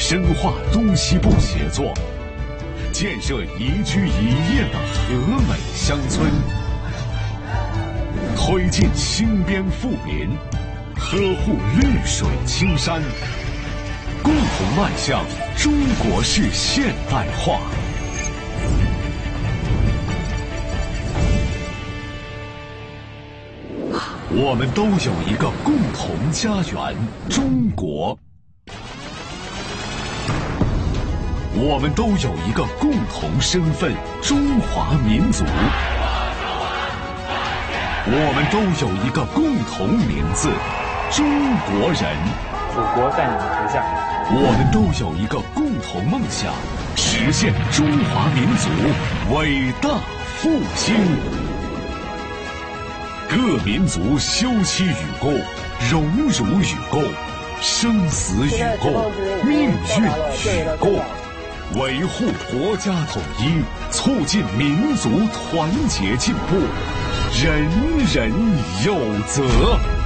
深化东西部协作，建设宜居宜业的和美乡村，推进兴边富民，呵护绿水青山，共同迈向中国式现代化。我们都有一个共同家园——中国。我们都有一个共同身份——中华民族。我们都有一个共同名字——中国人。 祖国在你的头下。 我们都有一个共同梦想，实现中华民族伟大复兴。各民族休戚与共，荣辱与共，生死与共，命运与共，维护国家统一，促进民族团结进步，人人有责。